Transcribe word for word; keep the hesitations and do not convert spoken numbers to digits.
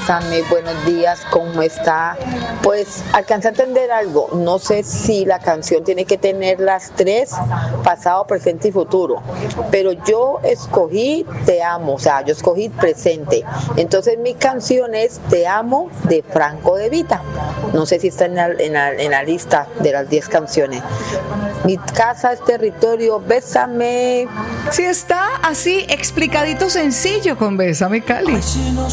Bésame, buenos días, ¿cómo está? Pues alcancé a entender algo, no sé si la canción tiene que tener las tres, pasado, presente y futuro, pero yo escogí Te amo, o sea, yo escogí presente, entonces mi canción es Te amo de Franco De Vita, no sé si está en la, en la, en la lista de las diez canciones. Mi casa es territorio, bésame. Sí está así, explicadito, sencillo con Bésame, Cali.